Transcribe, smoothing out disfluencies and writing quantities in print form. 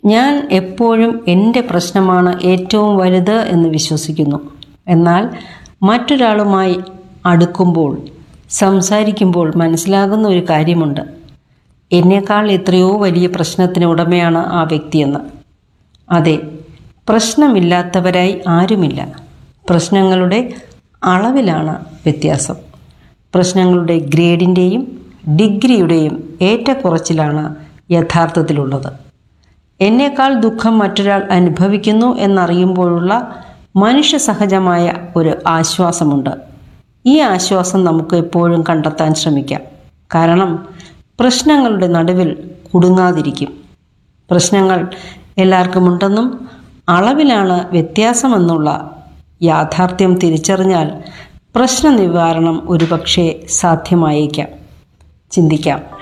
ഞാൻ എപ്പോഴും എൻ്റെ പ്രശ്നമാണ് ഏറ്റവും വലുത് എന്ന് വിശ്വസിക്കുന്നു. എന്നാൽ മറ്റൊരാളുമായി അടുക്കുമ്പോൾ, സംസാരിക്കുമ്പോൾ മനസ്സിലാകുന്ന ഒരു കാര്യമുണ്ട്. എന്നേക്കാൾ എത്രയോ വലിയ പ്രശ്നത്തിന് ഉടമയാണ് ആ വ്യക്തിയെന്ന്. അതെ, പ്രശ്നമില്ലാത്തവരായി ആരുമില്ല. പ്രശ്നങ്ങളുടെ അളവിലാണ് വ്യത്യാസം. പ്രശ്നങ്ങളുടെ ഗ്രേഡിൻ്റെയും ഡിഗ്രിയുടെയും ഏറ്റക്കുറച്ചിലാണ് യഥാർത്ഥത്തിലുള്ളത്. എന്നേക്കാൾ ദുഃഖം മറ്റൊരാൾ അനുഭവിക്കുന്നു എന്നറിയുമ്പോഴുള്ള മനുഷ്യ സഹജമായ ഒരു ആശ്വാസമുണ്ട്. ഈ ആശ്വാസം നമുക്ക് എപ്പോഴും കണ്ടെത്താൻ ശ്രമിക്കാം. കാരണം പ്രശ്നങ്ങളുടെ നടുവിൽ കുടുങ്ങാതിരിക്കും. പ്രശ്നങ്ങൾ എല്ലാവർക്കും ഉണ്ടെന്നും അളവിലാണ് വ്യത്യാസമെന്നുള്ള യാഥാർത്ഥ്യം തിരിച്ചറിഞ്ഞാൽ പ്രശ്ന നിവാരണം ഒരുപക്ഷെ സാധ്യമായേക്കാം. ചിന്തിക്കാം.